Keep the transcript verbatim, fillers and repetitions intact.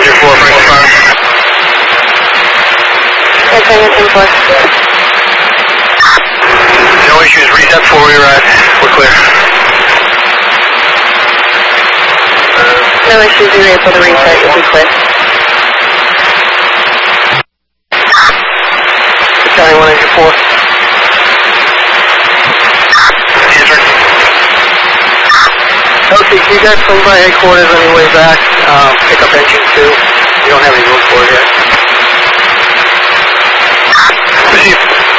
three four, Franklin Farm. Yeah, Franklin three four. No issues, reset before we arrive. We're clear. No issues, you're able to reset, you'll be clear. Charlie one eight four. Answering. Okay, can you guys come by headquarters on your way back? Um, pick up engine two. You don't have any room for it yet. Receive.